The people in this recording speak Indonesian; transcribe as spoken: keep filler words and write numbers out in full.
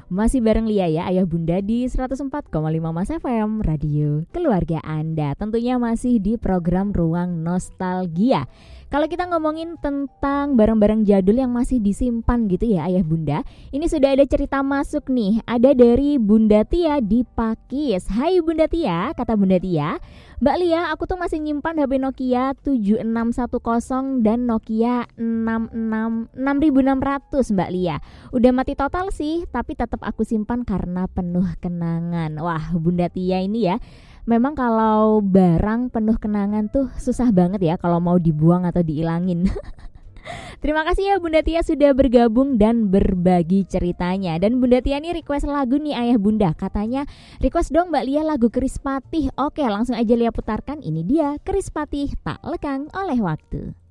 Masih bareng Lia ya, Ayah Bunda di seratus empat koma lima Mas F M, Radio Keluarga Anda. Tentunya masih di program Ruang Nostalgia. Kalau kita ngomongin tentang barang-barang jadul yang masih disimpan gitu ya Ayah Bunda, ini sudah ada cerita masuk nih. Ada dari Bunda Tia di Pakis. Hai Bunda Tia, kata Bunda Tia, Mbak Lia, aku tuh masih nyimpan H P Nokia tujuh enam satu nol dan Nokia enam enam enam enam ratus Mbak Lia. Udah mati total sih, tapi tetap aku simpan karena penuh kenangan. Wah, Bunda Tia ini ya, memang kalau barang penuh kenangan tuh susah banget ya kalau mau dibuang atau diilangin. Terima kasih ya Bunda Tia sudah bergabung dan berbagi ceritanya. Dan Bunda Tia nih request lagu nih Ayah Bunda. Katanya request dong Mbak Lia lagu Kerispatih. Oke, langsung aja Lia putarkan. Ini dia Kerispatih Tak Lekang oleh Waktu.